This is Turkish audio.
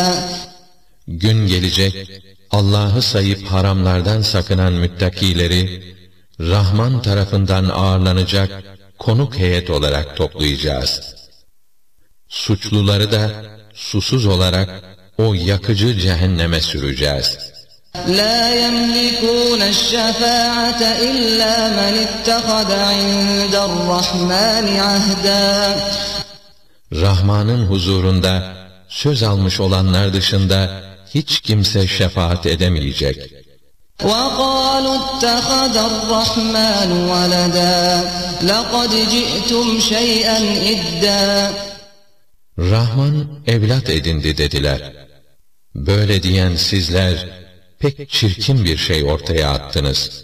Gün gelecek, Allah'ı sayıp haramlardan sakınan müttakileri, Rahman tarafından ağırlanacak konuk heyet olarak toplayacağız. Suçluları da susuz olarak o yakıcı cehenneme süreceğiz. لَا يَمْلِكُونَ الشَّفَاعَةَ إِلَّا مَنِ اتَّخَذَ عِندَ الرَّحْمَنِ عَهْدًا Rahman'ın huzurunda söz almış olanlar dışında hiç kimse şefaat edemeyecek. وَقَالُوا اتَّخَذَ الرَّحْمَنُ وَلَدًا لَقَدْ جِئْتُمْ شَيْئًا إِدًّا Rahman evlat edindi dediler. Böyle diyen sizler pek çirkin bir şey ortaya attınız.